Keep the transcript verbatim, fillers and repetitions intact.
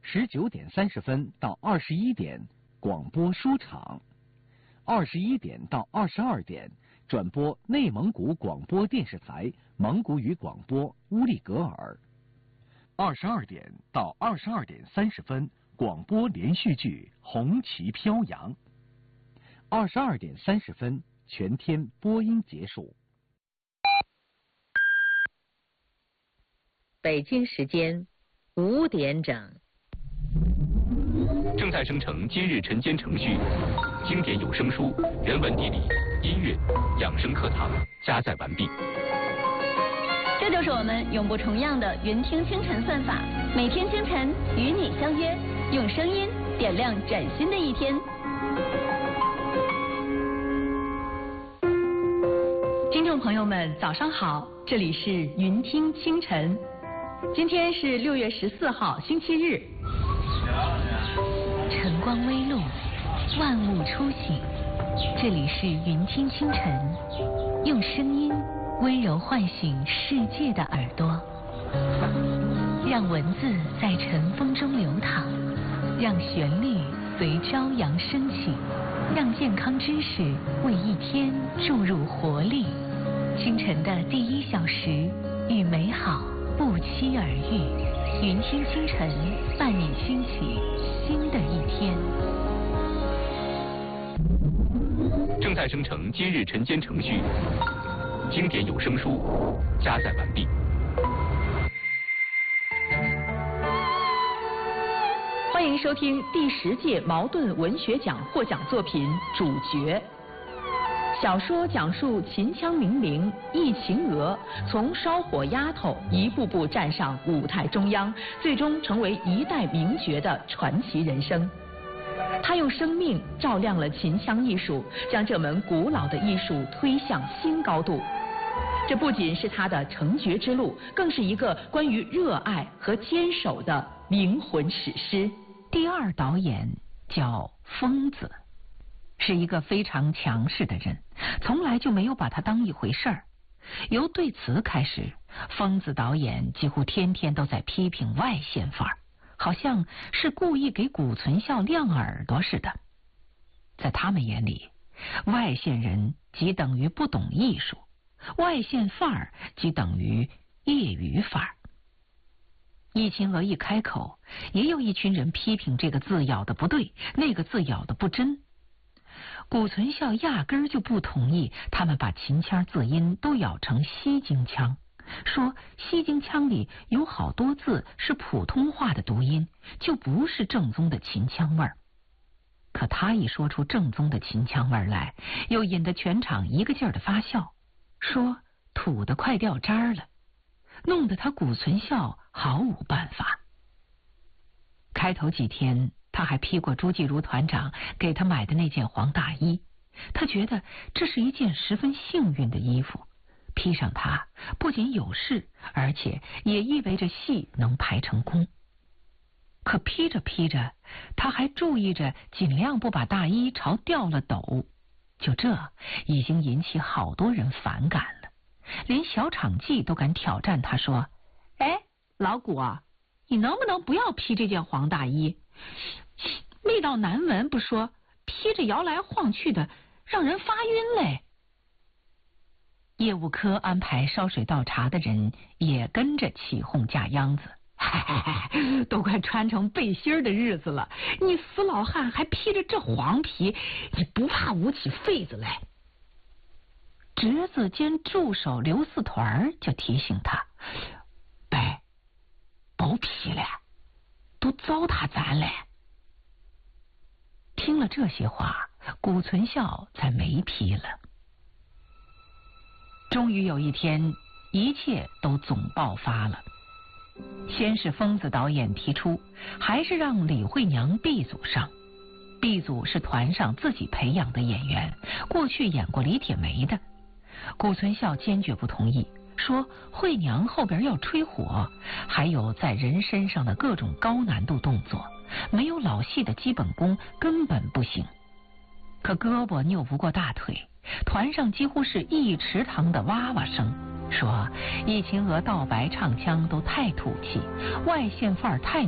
十九点三十分到二十一点广播书场，二十一点到二十二点转播内蒙古广播电视台蒙古语广播乌力格尔，二十二点到二十二点三十分广播连续剧《红旗飘扬》，二十二点三十分全天播音结束。 北京时间五点整。 正在生成今日晨间程序，经典有声书、人文地理、音乐、养生课堂加载完毕。 这就是我们永不重样的云听清晨算法，每天清晨与你相约，用声音点亮崭新的一天。 听众朋友们，早上好，这里是云听清晨。今天是六月十四号，星期日。 晨光微露，万物初醒。这里是云听清晨，用声音温柔唤醒世界的耳朵，让文字在晨风中流淌，让旋律随朝阳升起，让健康知识为一天注入活力。清晨的第一小时，与美好不期而遇。云听清晨，伴你兴起新的一天。 正在生成今日晨间程序，经典有声书加载完毕。 欢迎收听第十届茅盾文学奖获奖作品《主角》。小说讲述秦腔名伶易秦娥从烧火丫头一步步站上舞台中央，最终成为一代名角的传奇人生。她用生命照亮了秦腔艺术，将这门古老的艺术推向新高度。这不仅是她的成角之路，更是一个关于热爱和坚守的灵魂史诗。 第二导演叫疯子，是一个非常强势的人，从来就没有把他当一回事儿。由对此开始，疯子导演几乎天天都在批评外线范儿，好像是故意给古存孝亮耳朵似的。在他们眼里，外线人即等于不懂艺术，外线范儿即等于业余范儿。易秦娥一开口，也有一群人批评这个字咬的不对，那个字咬的不真。古存孝压根儿就不同意他们把秦腔字音都咬成西京腔，说西京腔里有好多字是普通话的读音，就不是正宗的秦腔味儿。可他一说出正宗的秦腔味儿来，又引得全场一个劲儿的发笑，说土的快掉渣了，弄得他古存孝毫无办法。开头几天他还披过朱继如团长给他买的那件黄大衣，他觉得这是一件十分幸运的衣服，披上它不仅有事，而且也意味着戏能排成功。可披着披着，他还注意着尽量不把大衣朝掉了抖，就这已经引起好多人反感了，连小场记都敢挑战他说：哎，老古啊，你能不能不要披这件黄大衣？味道难闻不说，披着摇来晃去的，让人发晕嘞。业务科安排烧水倒茶的人也跟着起哄架秧子，都快穿成背心的日子了，你死老汉还披着这黄皮，你不怕捂起痱子来？侄子兼助手刘四团就提醒他：别别披了，都糟蹋咱嘞。听了这些话，古存孝才没批了。终于有一天，一切都总爆发了。先是疯子导演提出，还是让李慧娘 B 组上。B 组是团上自己培养的演员，过去演过李铁梅的。古存孝坚决不同意，说慧娘后边要吹火，还有在人身上的各种高难度动作，没有老戏的基本功根本不行。可胳膊拗不过大腿，团上几乎是一池塘的哇哇声，说易秦娥道白唱腔都太土气，外线范儿太